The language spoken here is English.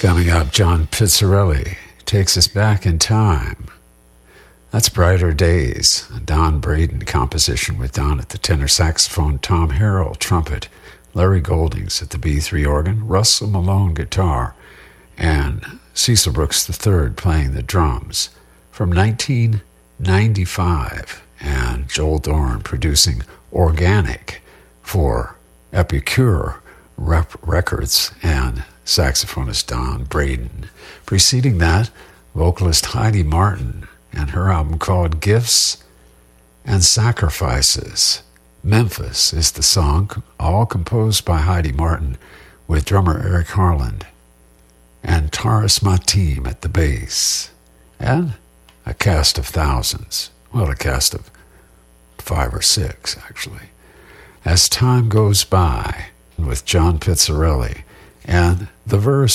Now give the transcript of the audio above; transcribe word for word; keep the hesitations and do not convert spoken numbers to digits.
Coming up, John Pizzarelli takes us back in time. That's Brighter Days, a Don Braden composition with Don at the tenor saxophone, Tom Harrell trumpet, Larry Goldings at the B three organ, Russell Malone guitar, and Cecil Brooks the third playing the drums. From nineteen ninety-five, and Joel Dorn producing Organic for Epicure Rep Records and saxophonist Don Braden. Preceding that, vocalist Heidi Martin and her album called Gifts and Sacrifices. Memphis is the song, all composed by Heidi Martin with drummer Eric Harland and Taras Matim at the bass. And a cast of thousands. Well, a cast of five or six, actually. As Time Goes By with John Pizzarelli, and the verse